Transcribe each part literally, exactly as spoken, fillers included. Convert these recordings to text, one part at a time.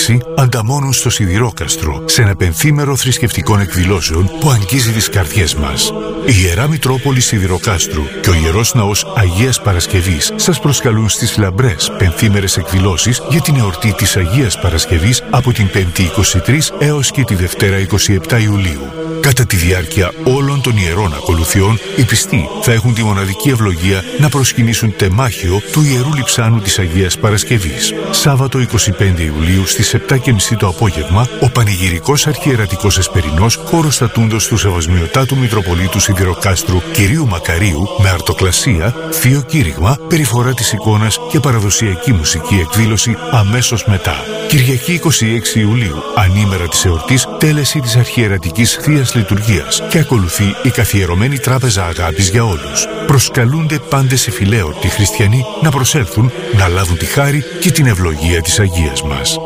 έξι ανταμώνουν στο Σιδηρόκαστρο σε ένα πενθήμερο θρησκευτικών εκδηλώσεων που αγγίζει τις καρδιές μας. Η Ιερά Μητρόπολη Σιδηροκάστρου και ο Ιερός Ναός Αγίας Παρασκευής σας προσκαλούν στις λαμπρές πενθήμερες εκδηλώσεις για την εορτή της Αγίας Παρασκευής από την πέμπτη είκοσι τρεις έως και τη Δευτέρα είκοσι επτά Ιουλίου. Κατά τη διάρκεια όλων των ιερών ακολουθιών, οι πιστοί θα έχουν τη μοναδική ευλογία να προσκυνήσουν τεμάχιο του Ιερού Λειψάνου της Αγίας Παρασκευής. Σάββατο είκοσι πέντε Ιουλίου στις επτά και μισή το απόγευμα, ο Πανηγυρικός Αρχιερατικός Εσπερινός χωροστατούντος του Σεβασμιωτάτου Μητροπολίτου Σιδηροκάστρου Κυρίου Μακαρίου με αρτοκλασία, θείο κήρυγμα, περιφορά της εικόνας και παραδοσιακή μουσική εκδήλωση αμέσως μετά. Κυριακή είκοσι έξι Ιουλίου, ανήμερα της εορτής, τέλεση της Αρχιερατικής Θείας Λειτουργίας και ακολουθεί η καθιερωμένη τράπεζα αγάπης για όλους. Προσκαλούνται πάντες εφηλαίωτοι χριστιανοί να προσέλθουν, να λάβουν τη χάρη και την ευλογία της Αγίας μας.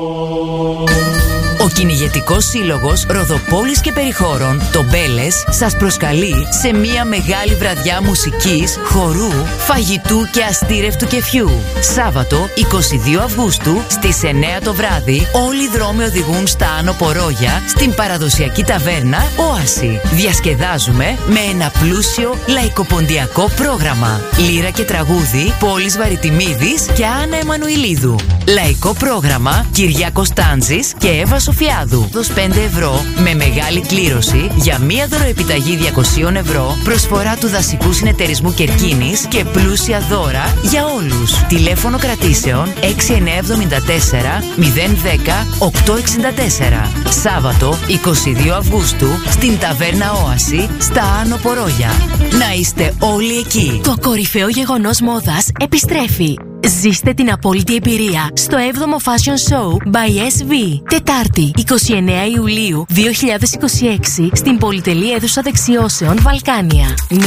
Ο Κυνηγετικός Σύλλογος Ροδοπόλης και Περιχώρων, το Μπέλες, σας προσκαλεί σε μια μεγάλη βραδιά μουσικής, χορού, φαγητού και αστήρευτου κεφιού. Σάββατο είκοσι δύο Αυγούστου στις εννέα το βράδυ, όλοι οι δρόμοι οδηγούν στα Άνω Πορόγια, στην παραδοσιακή ταβέρνα Όαση. Διασκεδάζουμε με ένα πλούσιο λαϊκοποντιακό πρόγραμμα. Λύρα και τραγούδι Πόλης Βαριτιμίδης και Άννα Εμμανουηλίδου. Λαϊκό πρόγραμμα Κυριάκος Τάντζης και Εύα Σοφιάδου. πέντε ευρώ με μεγάλη κλήρωση για μία δωροεπιταγή διακόσια ευρώ, προσφορά του Δασικού Συνεταιρισμού Κερκίνης και πλούσια δώρα για όλους. Τηλέφωνο κρατήσεων έξι εννιά εβδομήντα τέσσερα μηδέν δέκα οκτώ εξήντα τέσσερα. Σάββατο είκοσι δύο Αυγούστου στην ταβέρνα Όαση στα Άνω Πορόγια. Να είστε όλοι εκεί. Το κορυφαίο γεγονός μόδας επιστρέφει. Ζήστε την απόλυτη εμπειρία στο έβδομο Fashion Show by ες βι. Τετάρτη, εικοστή ενάτη Ιουλίου δύο χιλιάδες είκοσι έξι, στην πολυτελή αίθουσα δεξιώσεων Βαλκάνια.